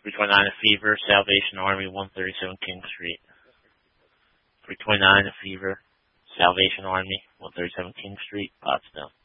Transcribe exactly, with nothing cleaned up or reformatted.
three twenty-nine A Fever, Salvation Army, one thirty-seven King Street. three twenty-nine A Fever, Salvation Army, one thirty-seven King Street, Pottstown.